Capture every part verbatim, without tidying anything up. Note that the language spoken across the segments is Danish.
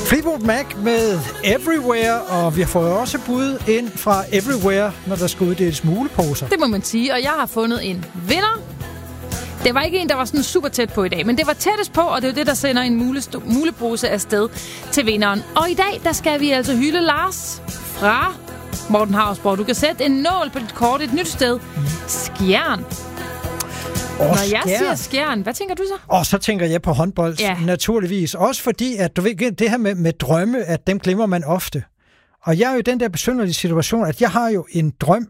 Fleetwood Mac med Everywhere, og vi har fået også bud ind fra Everywhere, når der skal uddeles muleposer. Det må man sige, og jeg har fundet en vinder. Det var ikke en, der var sådan super tæt på i dag, men det var tættest på, og det er jo det, der sender en mulest- mulepose afsted til vinderen. Og i dag, der skal vi altså hylde Lars fra Morten Hausborg. Du kan sætte en nål på dit kort et nyt sted. Skjern. Oh, Når jeg skjern. siger Skjern, hvad tænker du så? Og så tænker jeg på håndbold, ja. Naturligvis. Også fordi, at du ved, det her med, med drømme, at dem glemmer man ofte. Og jeg er jo i den der besynderlige situation, at jeg har jo en drøm,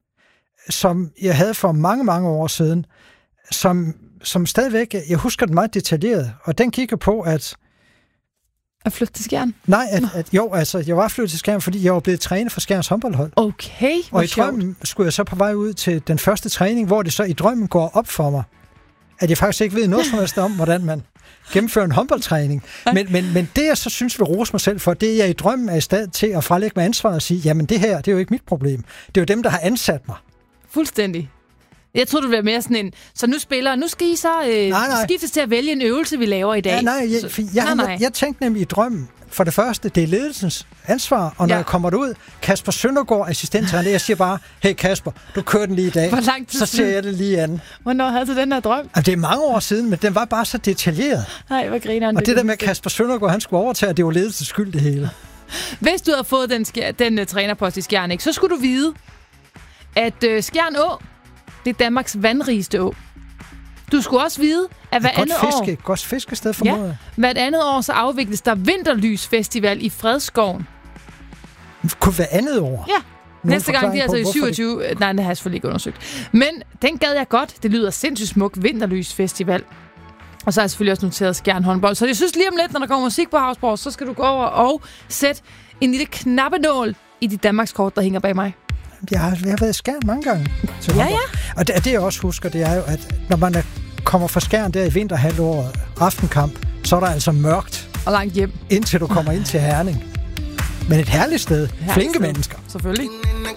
som jeg havde for mange, mange år siden, som, som stadigvæk, jeg husker den meget detaljeret, og den kigger på, at... At flytte til Skjern? Nej, at, at, jo, altså, jeg var flyttet til Skjern, fordi jeg var blevet træner for Skjerns håndboldhold. Okay, og i drømmen skulle jeg så på vej ud til den første træning, hvor det så i drømmen går op for mig, at jeg faktisk ikke ved noget som helst om, hvordan man gennemfører en håndboldtræning. Men, men, men det, jeg så synes, vil rose mig selv for, det er, at jeg i drømmen er i stand til at frelægge mig ansvaret og sige, jamen det her, det er jo ikke mit problem. Det er jo dem, der har ansat mig. Fuldstændig. Jeg tror, det bliver mere sådan en... Så nu spiller... Nu skal I så øh, nej, nej. skiftes til at vælge en øvelse, vi laver i dag. Ja, nej, jeg, jeg, jeg, nej, nej. jeg, jeg tænkte nemlig i drømmen, for det første, det er ledelsens ansvar, og når ja. jeg kommer derud, Kasper Søndergaard, assistenttræner, jeg siger bare, hey Kasper, du kører den lige i dag. Hvor lang tid så ser jeg det lige an. Hvornår havde du den her drøm? Jamen, det er mange år siden, men den var bare så detaljeret. Nej, hvor grineren. Og det, det der med Kasper Søndergaard, han skulle overtage, det var ledelsens skyld det hele. Hvis du havde fået den, den uh, trænerpost i Skjern, ikke, så skulle du vide, at uh, Skjern Å, det er Danmarks vandrigeste å. Du skulle også vide, at hver andet fiske, år... Godt fiskested for ja, hvert andet år, så afvikles der Vinterlysfestival i Fredskoven. Kunne hver andet år? Ja. Nogen Næste gang, det er altså i syvogtyve... Det? Nej, det har jeg selvfølgelig ikke undersøgt. Men den gad jeg godt. Det lyder sindssygt smuk Vinterlysfestival. Og så har jeg selvfølgelig også noteret Skjern håndbold. Så jeg synes lige om lidt, når der kommer musik på Hausborg, så skal du gå over og sætte en lille knappenål i dit Danmarkskort, der hænger bag mig. Jeg har, jeg har været i Skjern mange gange. Ja, ja. Og det, det, jeg også husker, det er jo, at når man er, kommer fra Skjern der i vinterhalvåret, aftenkamp, så er der altså mørkt. Og langt hjem. Indtil du kommer ind til Herning. Men et herligt sted. Herligt Flinke sted. mennesker. Selvfølgelig.